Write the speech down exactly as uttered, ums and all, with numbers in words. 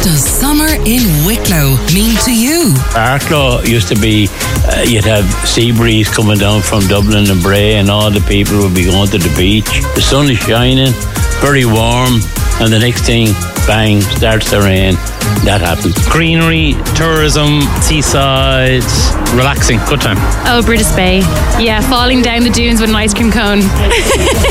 does summer in Wicklow mean to you? Arklow used to be, uh, you'd have sea breeze coming down from Dublin and Bray, and all the people would be going to the beach. The sun is shining, very warm, and the next thing, bang, starts to rain. That happens. Greenery, tourism, seaside, relaxing, good time. Oh, British Bay. Yeah, falling down the dunes with an ice cream cone.